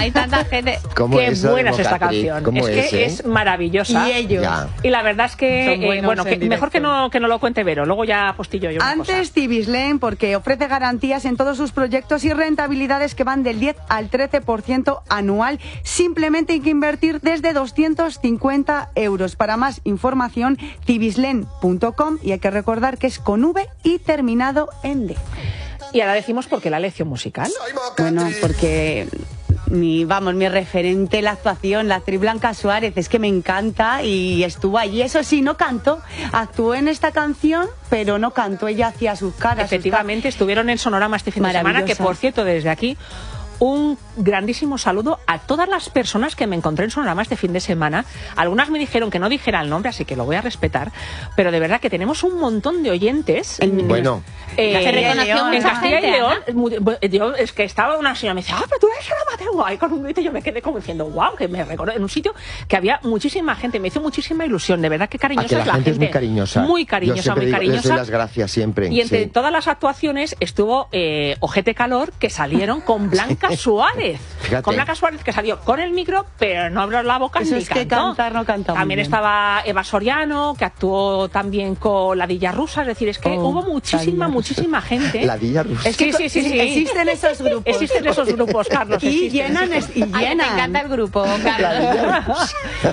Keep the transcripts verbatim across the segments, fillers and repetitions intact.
hay tanta gente. Qué buena es esta canción. ¿Cómo es, es, que eh? es maravillosa. Y ellos. Ya. Y la verdad es que, eh, bueno, que mejor que no, que no lo cuente Vero. Luego ya postillo yo una Antes cosa. Tibislen, porque ofrece garantías en todos sus proyectos y rentabilidades que van del diez al trece por ciento anual. Simplemente hay que invertir desde doscientos cincuenta euros. Para más información, tibislen punto com, y hay que recordar que es con V y terminado en D. Y ahora decimos por qué la lección musical. Bueno, porque mi, vamos, mi referente, la actuación, la actriz Blanca Suárez, es que me encanta y estuvo allí. Eso sí, no cantó, actuó en esta canción, pero no cantó, ella hacía sus caras. Efectivamente, sus estuvieron en Sonorama este fin de semana, que por cierto, desde aquí, un grandísimo saludo a todas las personas que me encontré en Sonorama este fin de semana. Algunas me dijeron que no dijera el nombre, así que lo voy a respetar, pero de verdad que tenemos un montón de oyentes. Bueno. Eh, Se reconoció en mucha Castilla gente, y León, Ana. muy- yo, es que estaba una señora, me decía, ah, pero tú eres Ana Mateo, ahí con un grito, yo me quedé como diciendo, wow, que me reconoce, en un sitio que había muchísima gente, me hizo muchísima ilusión, de verdad que cariñosa A que la es la gente, gente. es muy cariñosa. Muy Yo cariñosa, siempre muy digo, les doy cariñosa. las gracias siempre. Y entre sí. todas las actuaciones estuvo eh, Ojete Calor, que salieron con Blanca Suárez. Fíjate. Con Blanca Suárez, que salió con el micro, pero no abrió la boca Eso ni es que cantó. cantar no canta muy También bien. estaba Eva Soriano, que actuó también con la Dilla Rusa. Es decir, es que Oh, hubo muchísima, la Dilla muchísima gente. La Dilla Rusa. Es que sí, sí, sí. Existen esos grupos. Existen esos grupos, Carlos. Y existen, llenan, existen. es- y Ay, me llenan. encanta el grupo, Carlos.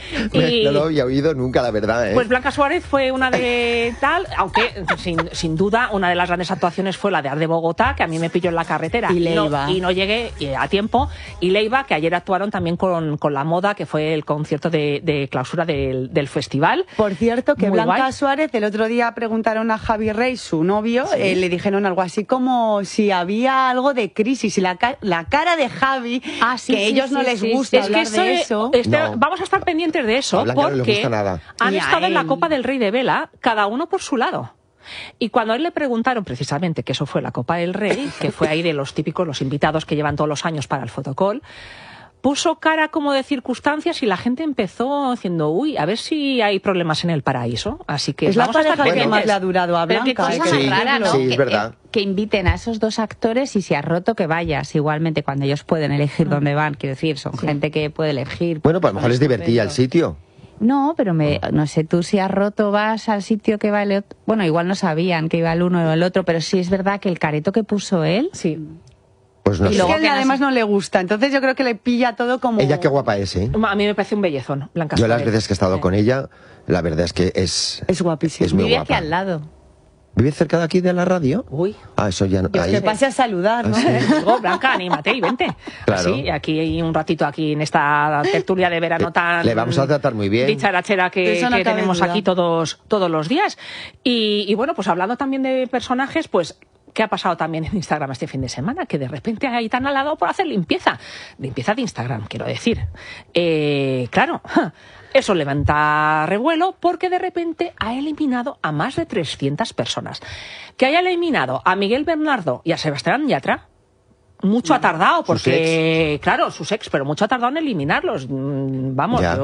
Y- No lo había oído nunca, la verdad, ¿eh? Pues Blanca Suárez fue una de tal, aunque sin, sin duda una de las grandes actuaciones fue la de Ar de Bogotá, que a mí me pilló en la carretera Y no, Leiva. y no llegué eh, a tiempo, y Leiva, que ayer actuaron también con, con La Moda, que fue el concierto de, de clausura del, del festival. Por cierto, que Muy Blanca guay. Suárez, el otro día preguntaron a Javi Rey, su novio, eh, le dijeron algo así como si había algo de crisis. Y la, ca- la cara de Javi, Ah, sí, que a sí, ellos no sí, les sí, gusta Es que hablar de eso, eso. este, No. vamos a estar pendientes de eso, A Blanca no le porque gusta nada. han Y a estado en la él. Copa del Rey de Vela, cada uno por su lado. Y cuando a él le preguntaron precisamente que eso fue la Copa del Rey, que fue ahí de los típicos, los invitados que llevan todos los años para el fotocall, puso cara como de circunstancias y la gente empezó diciendo, uy, a ver si hay problemas en el paraíso. Así que Es la vamos a estar pareja que pendientes. más le ha durado a Pero qué Blanca. cosa hay que más Sí, rara, ¿no? sí, es que, verdad. eh, que inviten a esos dos actores y si has roto que vayas. Igualmente, cuando ellos pueden elegir dónde van, quiero decir, son gente que puede elegir. Bueno, pues a lo mejor les divertía el sitio. No, pero me, no sé, tú si has roto vas al sitio que va el otro. Bueno, igual no sabían que iba el uno o el otro, pero sí es verdad que el careto que puso él. Sí. Pues no Y Es sé. luego que él que no además se- no le gusta, entonces yo creo que le pilla todo como... Ella qué guapa es, ¿eh? A mí me parece un bellezón, Blanca Yo las Suárez. veces que he estado con ella, la verdad es que es... Es guapísima. Es muy Vive guapa. aquí al lado. ¿Vive cerca de aquí de la radio? Uy. Ah, eso ya no... Yo ahí. que pase a saludar, ¿no? Ah, sí. Digo, Blanca, anímate y vente. Claro. Sí, aquí hay un ratito aquí en esta tertulia de verano Eh, tan... le vamos a tratar muy bien. Dicharachera De que, eso no que cabe tenemos duda. aquí todos, todos los días. Y, y bueno, pues hablando también de personajes, pues... ¿Qué ha pasado también en Instagram este fin de semana? Que de repente Aitana le ha dado por hacer limpieza. Limpieza de Instagram, quiero decir. Eh, claro, eso levanta revuelo porque de repente ha eliminado a más de trescientas personas. Que haya eliminado a Miguel Bernardo y a Sebastián Yatra, mucho ha tardado, porque, claro, sus ex, pero mucho ha tardado en eliminarlos. Mm, Vamos, Ya.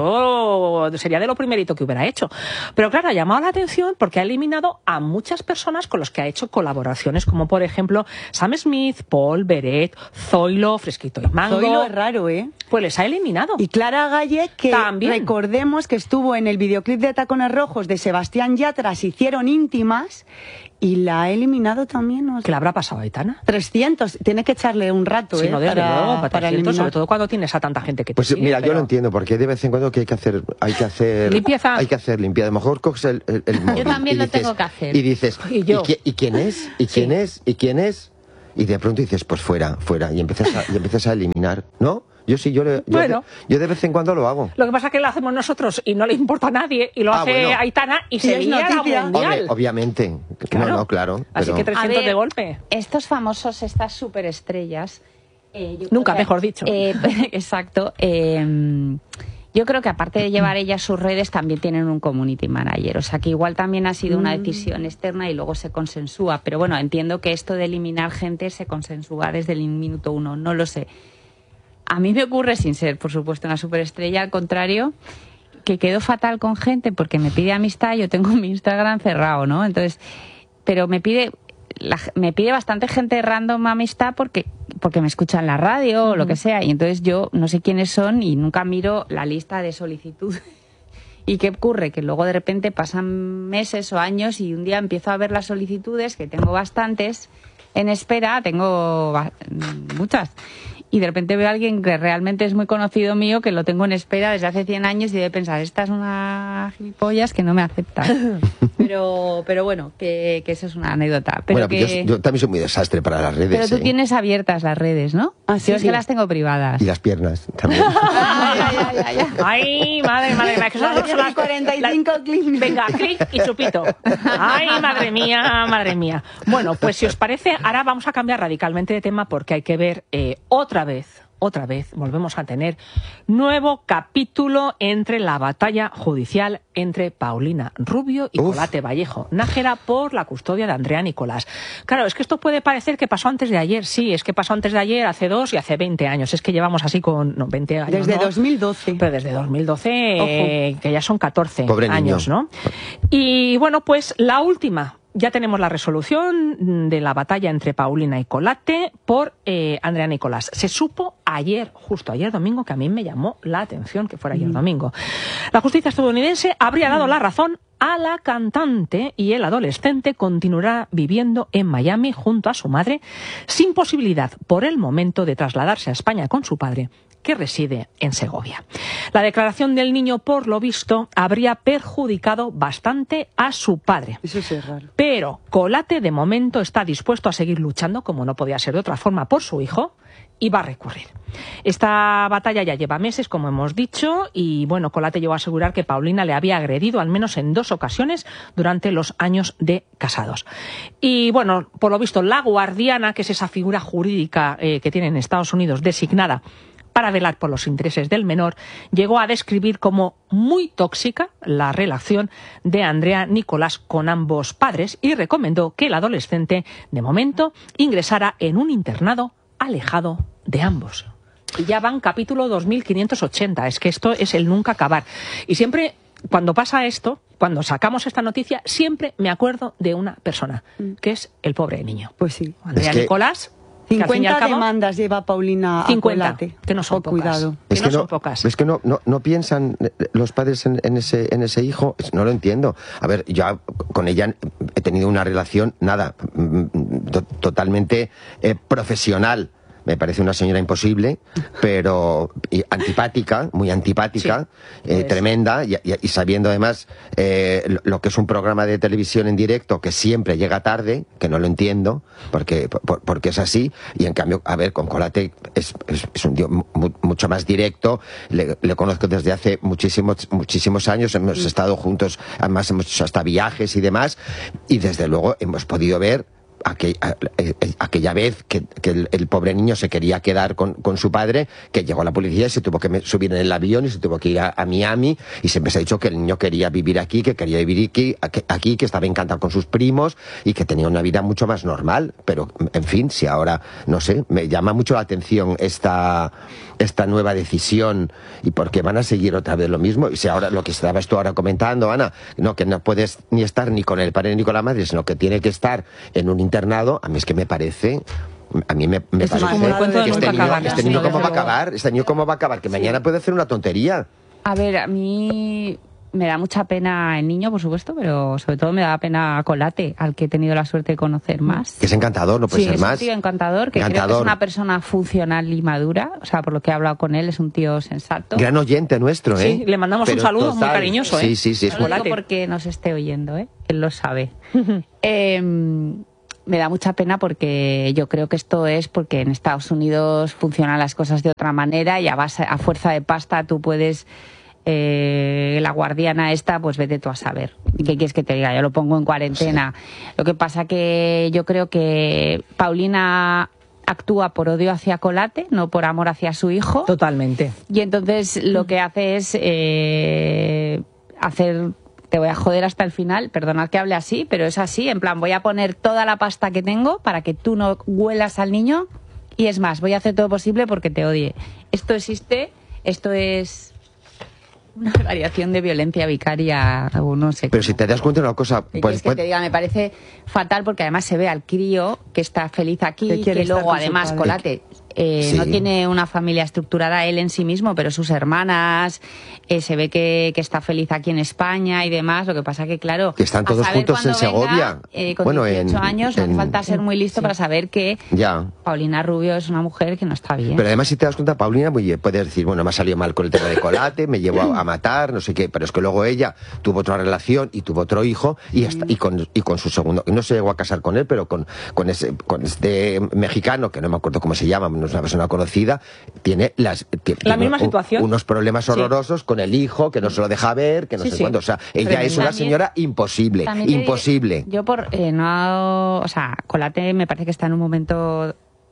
yo sería de lo primerito que hubiera hecho. Pero claro, ha llamado la atención porque ha eliminado a muchas personas con los que ha hecho colaboraciones, como por ejemplo Sam Smith, Paul, Beret, Zoilo, Fresquito y Mango. Zoilo es raro, ¿eh? Pues les ha eliminado. Y Clara Galle, que También. recordemos que estuvo en el videoclip de Tacones Rojos de Sebastián Yatra, se hicieron íntimas y la ha eliminado también. ¿No? ¿Qué le habrá pasado a Aitana? trescientos, tiene que echarle un rato, Sí, ¿eh? no, desde para, luego, para para trescientos, eliminar. sobre todo cuando tienes a tanta gente que te Pues sigue, mira, yo pero- lo entiendo, porque hay de vez en cuando que hay que hacer, hay que hacer Limpieza. Hay que hacer limpieza. A lo mejor coges el, el, el móvil también y lo dices- tengo que hacer. Y dices, Y yo. qui- ¿y quién es? ¿Y quién es? ¿Y quién es? Y de pronto dices, pues fuera, fuera, y empiezas a, y empiezas a eliminar, ¿no? Yo sí, yo, le, yo, Bueno. de, yo de vez en cuando lo hago. Lo que pasa es que lo hacemos nosotros y no le importa a nadie, y lo Ah, hace bueno. Aitana y Y se es lía la noticia. mundial. Hombre, obviamente. Claro. No, no, claro. Así pero- que trescientos de golpe. Estos famosos, estas superestrellas. eh, yo Nunca creo que- mejor dicho. eh, exacto. eh, yo creo que aparte de llevar ellas sus redes, también tienen un community manager. O sea que igual también ha sido una decisión externa y luego se consensúa. Pero bueno, entiendo que esto de eliminar gente se consensúa desde el minuto uno. No lo sé. A mí me ocurre, sin ser, por supuesto, una superestrella, al contrario, que quedo fatal con gente porque me pide amistad, yo tengo mi Instagram cerrado, ¿no? Entonces, pero me pide, la, me pide bastante gente random amistad porque, porque me escuchan en la radio o uh-huh. lo que sea, y entonces yo no sé quiénes son y nunca miro la lista de solicitud. ¿Y qué ocurre? Que luego de repente pasan meses o años y un día empiezo a ver las solicitudes, que tengo bastantes en espera, tengo muchas. Y de repente veo a alguien que realmente es muy conocido mío, que lo tengo en espera desde hace cien años, y debe pensar, esta es una gilipollas que no me acepta. Pero, pero bueno, que, que eso es una anécdota. Pero bueno, que... yo, yo también soy muy desastre para las redes. Pero tú ¿eh? tienes abiertas las redes, ¿no? Ah, sí, yo es sí. que las tengo privadas. Y las piernas también. ay, ay, ay, ay, ay. Ay, madre, madre mía. Que son La las cuarenta y cinco la... clics. Venga, clic y chupito. Ay, madre mía, madre mía. Bueno, pues si os parece, ahora vamos a cambiar radicalmente de tema porque hay que ver eh, otra vez... Otra vez volvemos a tener nuevo capítulo entre la batalla judicial entre Paulina Rubio y Uf. Colate Vallejo Nájera por la custodia de Andrea Nicolás. Claro, es que esto puede parecer que pasó antes de ayer. Sí, es que pasó antes de ayer, hace dos y hace veinte años. Es que llevamos así con... No, veinte años, Desde ¿no? dos mil doce. Pero desde dos mil doce, eh, que ya son catorce Pobre años, niño. ¿no? Y bueno, pues la última... Ya tenemos la resolución de la batalla entre Paulina y Colate por eh, Andrea Nicolás. Se supo ayer, justo ayer domingo, que a mí me llamó la atención que fuera ayer domingo. La justicia estadounidense habría dado la razón a la cantante y el adolescente continuará viviendo en Miami junto a su madre, sin posibilidad por el momento de trasladarse a España con su padre, que reside en Segovia. La declaración del niño, por lo visto, habría perjudicado bastante a su padre. Eso sí es raro. Pero Colate, de momento, está dispuesto a seguir luchando, como no podía ser de otra forma, por su hijo, y va a recurrir. Esta batalla ya lleva meses, como hemos dicho, y bueno, Colate llegó a asegurar que Paulina le había agredido al menos en dos ocasiones durante los años de casados. Y bueno, por lo visto, la guardiana, que es esa figura jurídica eh, que tiene en Estados Unidos designada para velar por los intereses del menor, llegó a describir como muy tóxica la relación de Andrea Nicolás con ambos padres y recomendó que el adolescente, de momento, ingresara en un internado alejado de ambos. Y ya van capítulo dos mil quinientos ochenta, es que esto es el nunca acabar. Y siempre, cuando pasa esto, cuando sacamos esta noticia, siempre me acuerdo de una persona, que es el pobre niño. Pues sí. Andrea Es que... Nicolás... cincuenta demandas lleva Paulina cincuenta, a Colate. Que no son oh, pocas. Cuidado. Que es no que no son pocas. Es que no, no, no piensan los padres en, en, ese, en ese hijo. No lo entiendo. A ver, yo con ella he tenido una relación, nada, to, totalmente eh, profesional. Me parece una señora imposible, pero y antipática, muy antipática, sí, eh, tremenda, y, y, y sabiendo además eh, lo, lo que es un programa de televisión en directo que siempre llega tarde, que no lo entiendo, porque, por, porque es así, y en cambio, a ver, con Colate es, es, es un tío mu, mucho más directo, le, le conozco desde hace muchísimos, muchísimos años, hemos estado juntos, además hemos hecho hasta viajes y demás, y desde luego hemos podido ver Aquella, aquella vez que, que el, el pobre niño se quería quedar con, con su padre, que llegó la policía y se tuvo que subir en el avión y se tuvo que ir a, a Miami, y siempre se ha dicho que el niño quería vivir aquí, que quería vivir aquí, aquí, que estaba encantado con sus primos y que tenía una vida mucho más normal. Pero, en fin, si ahora, no sé, me llama mucho la atención esta, esta nueva decisión, y porque van a seguir otra vez lo mismo. Y si ahora, lo que estabas tú ahora comentando, Ana, no, que no puedes ni estar ni con el padre ni con la madre, sino que tiene que estar en un internado, a mí es que me parece, a mí me, me Esto parece es como el cuento de que este nunca niño, acabar. este Sí, niño cómo desde va a luego. acabar, este niño cómo va a acabar, que mañana puede hacer una tontería. A ver, a mí me da mucha pena el niño, por supuesto, pero sobre todo me da pena Colate, al que he tenido la suerte de conocer más. Que es encantador, no puede Sí, ser es más. un tío encantador, que creo que Encantador. es una persona funcional y madura, o sea, por lo que he hablado con él, es un tío sensato. Gran oyente nuestro, ¿eh? Sí, le mandamos un Pero saludo muy total. cariñoso, ¿eh? Sí, sí, sí. Es No lo muy... digo porque nos esté oyendo, ¿eh? Él lo sabe. eh, me da mucha pena porque yo creo que esto es porque en Estados Unidos funcionan las cosas de otra manera y a, base, a fuerza de pasta tú puedes... Eh, la guardiana esta, pues vete tú a saber. ¿Qué quieres que te diga? Yo lo pongo en cuarentena. Sí. Lo que pasa que yo creo que Paulina actúa por odio hacia Colate, no por amor hacia su hijo. Totalmente. Y entonces lo que hace es eh, hacer... Te voy a joder hasta el final, perdonad que hable así, pero es así, en plan, voy a poner toda la pasta que tengo para que tú no huelas al niño, y es más, voy a hacer todo posible porque te odie. Esto existe, esto es una variación de violencia vicaria o no sé. Pero si te das cuenta de una cosa, pues, pues, es que pues, te diga, me parece fatal porque además se ve al crío que está feliz aquí, Que quiere que estar luego con su además padre. Colate eh, Sí. no tiene una familia estructurada él en sí mismo, pero sus hermanas, eh, se ve que, que está feliz aquí en España y demás. Lo que pasa que claro, Que están todos a saber juntos en cuándo venga, Segovia. eh, con Bueno, dieciocho en- años no hace en- falta ser muy listo Sí. para saber que ya. Paulina Rubio es una mujer que no está bien. Pero además, si te das cuenta, Paulina, pues, puedes decir, bueno, me ha salido mal con el tema de Colate, me llevó a, a matar, no sé qué, pero es que luego ella tuvo otra relación y tuvo otro hijo y, hasta, y, con, y con su segundo, no se llegó a casar con él, pero con, con, ese, con este mexicano, que no me acuerdo cómo se llama, no es una persona conocida, tiene las tiene La misma un- situación. unos problemas Sí. horrorosos con el hijo, que no se lo deja ver, que no Sí, sé sí. cuánto. O sea, ella Tremendo. es una También- señora imposible, También te- imposible. Yo por eh, no, o sea, Colate me parece que está en un momento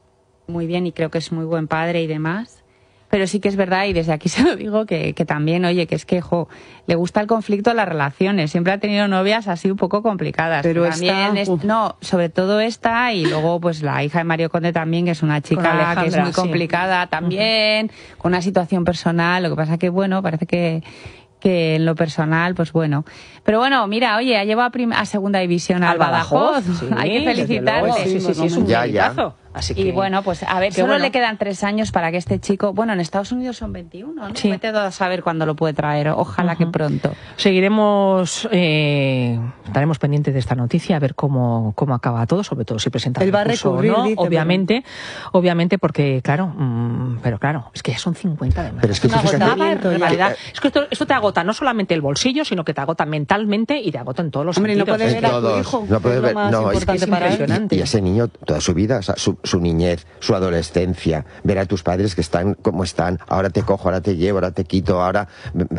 muy bien y creo que es muy buen padre y demás. Pero sí que es verdad, y desde aquí se lo digo, que, que también, oye, que es que, jo, le gusta el conflicto de las relaciones. Siempre ha tenido novias así un poco complicadas. Pero también esta, es- uf. no, sobre todo esta, y luego pues la hija de Mario Conde también, que es una chica Alejandra, que es muy sí. complicada también, con una situación personal. Lo que pasa que, bueno, parece que que en lo personal, pues bueno. Pero bueno, mira, oye, ha llevado a, prim- a segunda división al Al Badajoz, Badajoz. sí, Hay que desde felicitarle. luego. Sí, sí, sí, es un Ya, ya. meritazo. Así Y que- bueno, pues a ver, Qué solo bueno. le quedan tres años para que este chico, bueno, en Estados Unidos son veintiuno, ¿no? Sí. Vete a saber cuándo lo puede traer, ojalá que pronto. Seguiremos, eh, estaremos pendientes de esta noticia, a ver cómo, cómo acaba todo, sobre todo si presenta Él va a recurso o recurrir, no, dice, obviamente, obviamente, porque claro, mm, pero claro, es que ya son cincuenta de Pero es que una tú fíjate- agotada Agotamiento ya. barbaridad. Es que esto, esto te agota no solamente el bolsillo, sino que te agota mentalmente y te agota en todos los Hombre, y no sentidos. puede En ver a tu todos. hijo, No que puede es lo ver, más no, es que importante es para él. impresionante. Y ese niño, toda su vida, o sea, su, su niñez, su adolescencia, ver a tus padres que están como están, ahora te cojo, ahora te llevo, ahora te quito, ahora...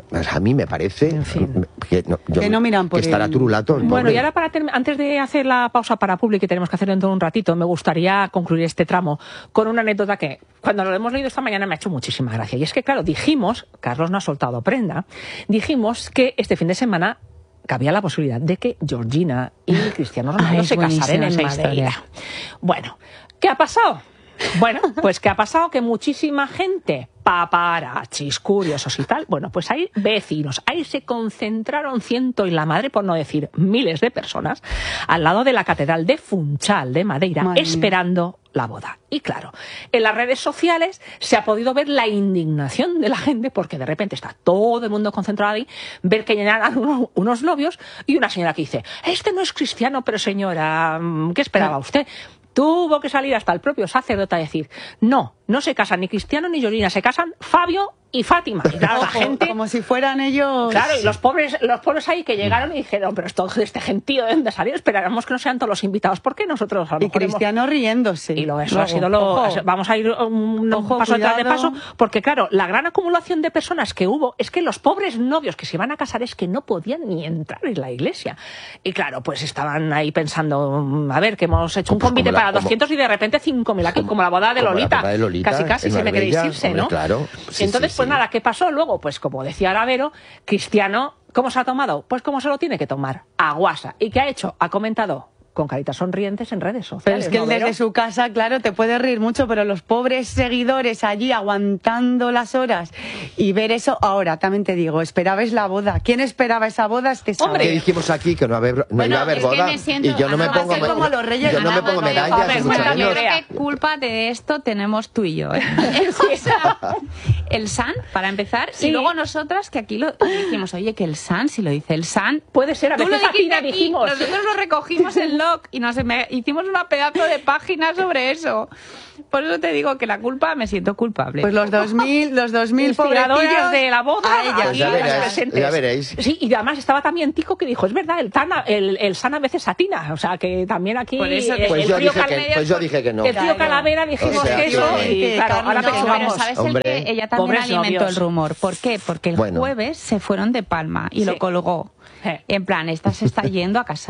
A mí me parece En fin. que no, yo- Que no miran por que estará él. turulato. el Bueno, pobre. y ahora para term- antes de hacer la pausa para Publi, que tenemos que hacer dentro de un ratito, me gustaría concluir este tramo con una anécdota que cuando lo hemos leído esta mañana me ha hecho muchísima gracia. Y es que, claro, dijimos, Carlos no ha soltado prenda, dijimos que este fin de semana cabía la posibilidad de que Georgina y Cristiano Ronaldo Ay, es se casaren en buenísima esa Madeira. historia. Bueno, ¿qué ha pasado? Bueno, pues ¿qué ha pasado? Que muchísima gente, paparachis, curiosos y tal, bueno, pues hay vecinos, ahí se concentraron ciento y la madre, por no decir miles de personas, al lado de la Catedral de Funchal de Madeira, Madre mía. esperando la boda. Y claro, en las redes sociales se ha podido ver la indignación de la gente porque de repente está todo el mundo concentrado ahí, ver que llenaran unos, unos novios y una señora que dice, este no es cristiano, pero señora, ¿qué esperaba usted? Tuvo que salir hasta el propio sacerdote a decir, no, no se casan ni Cristiano ni Georgina, se casan Fabio y Fátima. Y claro, la Ojo, gente... como si fueran ellos. Claro, y los pobres, los pobres ahí que llegaron y dijeron, pero esto de este gentío de dónde salió, esperáramos que no sean todos los invitados, porque nosotros a lo Y mejor hemos- Cristiano riéndose. y lo, eso Luego, ha sido lo... ojo. Vamos a ir un Ojo, paso detrás de cuidado. paso, porque claro, la gran acumulación de personas que hubo es que los pobres novios que se iban a casar es que no podían ni entrar en la iglesia. Y claro, pues estaban ahí pensando, mm, a ver, que hemos hecho un Pues convite como la- para como- doscientos y de repente cinco mil aquí, como la boda de como la Lolita. boda de Lolita casi, casi, en si me queréis Marbella, irse, hombre, ¿no? claro. Sí, Entonces, sí, pues sí. nada, ¿qué pasó luego? Pues como decía Lavero, Cristiano, ¿cómo se ha tomado? Pues como se lo tiene que tomar, a guasa. ¿Y qué ha hecho? Ha comentado con caritas sonrientes en redes sociales. Pero es que ¿no, él desde Vero? su casa, claro, te puede reír mucho, pero los pobres seguidores allí aguantando las horas y ver eso. Ahora, también te digo, esperabais la boda. ¿Quién esperaba esa boda este sábado? ¿Qué dijimos aquí? Que no, haber, no Bueno, iba a haber es que boda. me siento- y yo no me ahora pongo, va a ser como los reyes yo no me Ahora pongo voy yo. medallas, A ver, ni mucho cuéntame, menos. Bea. ¿Qué culpa de esto tenemos tú y yo? ¿eh? O sea, el S A N, para empezar, Sí. y luego nosotras que aquí lo dijimos, oye, que el S A N, si lo dice el S A N, Puede ser, a tú lo veces dijiste Atina aquí, dijimos. nosotros lo recogimos en Log y nos me- hicimos una pedazo de página sobre eso. Por eso te digo que la culpa, me siento culpable. Pues los dos mil, los dos mil Inspiradoras pobrecillos de la boda. a ellas. aquí Pues ya las veréis, presentes. ya veréis. Sí, y además estaba también Tico que dijo, es verdad, el Tana, el, el San a veces satina. O sea, que también aquí... Por eso eh, que- Pues el yo, trío dije Cal- que, pues yo dije que no. El tío Claro. Calavera dijimos O sea, que eso, que- y claro, Carmen, ahora no, pero pensamos... ¿sabes Hombre. el que ella también Pobres alimentó novios. el rumor? ¿Por qué? Porque el Bueno. jueves se fueron de Palma y Sí. lo colgó. Eh. En plan, esta se está yendo a casar.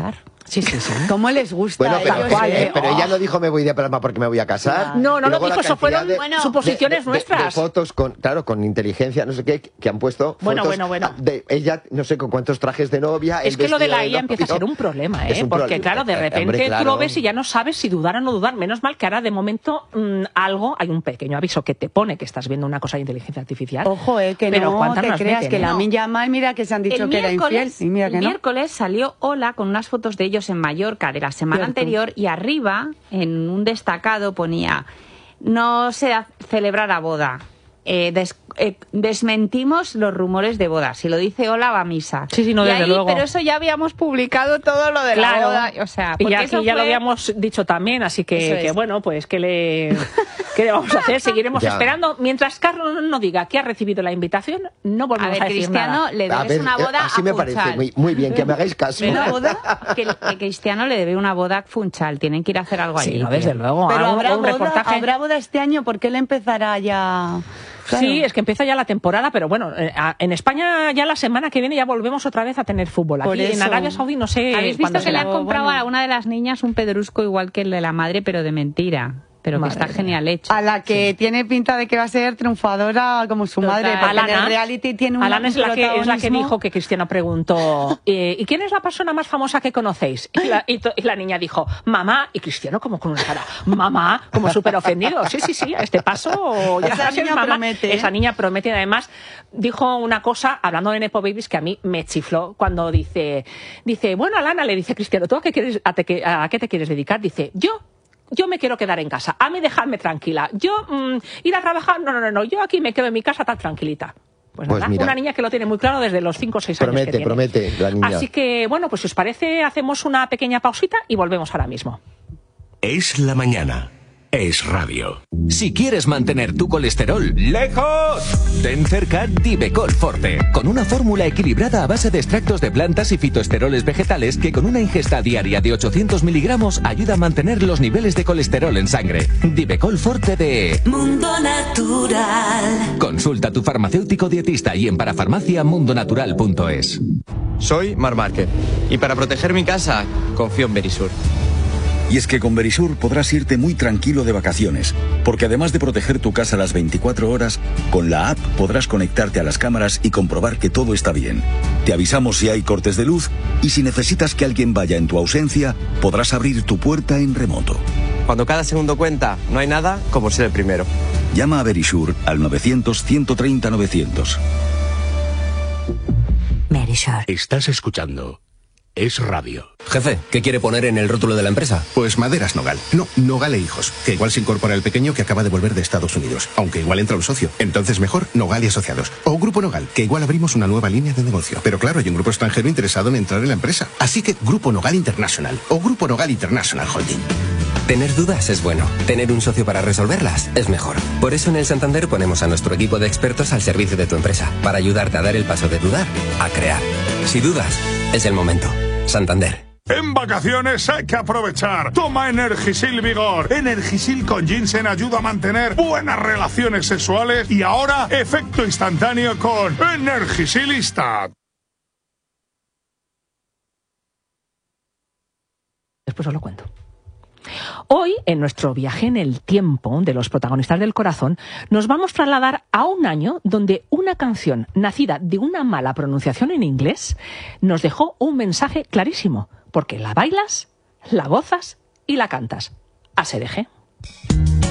Sí, sí, sí. ¿Cómo les gusta? Bueno, pero, ellos, cual, eh, ¿eh? pero ella no dijo me voy de Palma porque me voy a casar. No, no Y lo luego dijo, la eso fueron cantidad de- bueno, suposiciones de- de- nuestras. De fotos con, claro, con inteligencia, no sé qué, que han puesto Bueno, fotos bueno, bueno. de ella, no sé con cuántos trajes de novia. Es el que lo de vestido la I A empieza a ser novio. un problema, Es ¿eh? un Porque, problema. claro, de Eh, repente hombre, claro. tú lo ves y ya no sabes si dudar o no dudar. Menos mal que ahora, de momento, mmm, algo, hay un pequeño aviso que te pone que estás viendo una cosa de inteligencia artificial. Ojo, eh, que pero no ¿cuántas te nos creas meten, que eh? la No. Min Yamal, mira que se han dicho El que era infiel. miércoles, Y mira el que no. miércoles salió Hola con unas fotos de ellos en Mallorca de la semana Cierto. anterior y arriba, en un destacado, ponía no se ha- celebrará boda. Eh, des- eh, desmentimos los rumores de boda. Si lo dice Hola, va a misa. Sí, sí, no, Y desde ahí, luego. Pero eso ya habíamos publicado todo lo de la boda. O sea, y porque ya, eso y ya lo fue- habíamos dicho también, así que, Eso es. que bueno, pues ¿qué le, ¿qué le vamos a hacer? Seguiremos Ya. esperando. Mientras Carlos no diga que ha recibido la invitación, no A volvemos a, ver, decir Cristiano, nada. le A debes ver, una eh, boda así a me parece Funchal. muy, muy bien, que me hagáis caso. ¿Una boda? Que, que Cristiano le debe una boda a Funchal. Tienen que ir a hacer algo allí. Sí, no, desde tío. luego. Pero algo- habrá un boda, reportaje. habrá boda este año porque él empezará ya. Claro. Sí, es que empieza ya la temporada, pero bueno, eh, a- en España ya la semana que viene ya volvemos otra vez a tener fútbol. Por Aquí en eso. Arabia Saudí no sé ¿Habéis visto cuándo que le será. han comprado bueno. a una de las niñas un pedrusco igual que el de la madre, pero de mentira? Pero Madre que está mía. genial hecho. A la que tiene pinta de que va a ser triunfadora como su Total. madre, porque en Alana. el reality tiene un Alana es la, que, es la que protagonismo. dijo que Cristiano preguntó eh, ¿y quién es la persona más famosa que conocéis? Y la, y to- y la niña dijo mamá, y Cristiano como con una cara mamá, como súper ofendido. Sí, sí, sí, a este paso ya Esa va a ser niña mamá. promete, ¿eh? Esa niña promete. Además dijo una cosa hablando de Nepo Babies que a mí me chifló cuando dice dice bueno, Alana, le dice Cristiano, ¿tú a qué, quieres, a, te- a qué te quieres dedicar? Dice yo Yo me quiero quedar en casa, a mí dejarme tranquila. Yo mm, ir a trabajar, no, no, no, no, yo aquí me quedo en mi casa tan tranquilita. Pues, Pues nada, mira. una niña que lo tiene muy claro desde los cinco o seis años que Promete, tiene. promete la niña. Así que, bueno, pues si os parece, hacemos una pequeña pausita y volvemos ahora mismo. Es la mañana. Es radio. Si quieres mantener tu colesterol lejos, ten cerca Divecol Forte, con una fórmula equilibrada a base de extractos de plantas y fitoesteroles vegetales que con una ingesta diaria de ochocientos miligramos ayuda a mantener los niveles de colesterol en sangre. Divecol Forte de Mundo Natural. Consulta a tu farmacéutico dietista y en parafarmacia mundo natural punto es. Soy Mar Márquez y para proteger mi casa confío en Verisur. Y es que con Verisur podrás irte muy tranquilo de vacaciones, porque además de proteger tu casa las veinticuatro horas, con la app podrás conectarte a las cámaras y comprobar que todo está bien. Te avisamos si hay cortes de luz y si necesitas que alguien vaya en tu ausencia, podrás abrir tu puerta en remoto. Cuando cada segundo cuenta, no hay nada como ser el primero. Llama a Verisur al novecientos, ciento treinta, novecientos. Verisur. Estás escuchando Es radio. Jefe, ¿qué quiere poner en el rótulo de la empresa? Pues Maderas Nogal. No, Nogal e Hijos. Que igual se incorpora el pequeño que acaba de volver de Estados Unidos. Aunque igual entra un socio. Entonces mejor Nogal y Asociados. O Grupo Nogal, que igual abrimos una nueva línea de negocio. Pero claro, hay un grupo extranjero interesado en entrar en la empresa. Así que Grupo Nogal International. O Grupo Nogal International Holding. Tener dudas es bueno. Tener un socio para resolverlas es mejor. Por eso en el Santander ponemos a nuestro equipo de expertos al servicio de tu empresa. Para ayudarte a dar el paso de dudar a crear. Si dudas, es el momento. Santander. En vacaciones hay que aprovechar. Toma Energisil Vigor. Energisil con ginseng ayuda a mantener buenas relaciones sexuales y ahora efecto instantáneo con Energisil Instant. Después os lo cuento. Hoy, en nuestro viaje en el tiempo de los protagonistas del corazón, nos vamos a trasladar a un año donde una canción nacida de una mala pronunciación en inglés nos dejó un mensaje clarísimo, porque la bailas, la gozas y la cantas. A S D G.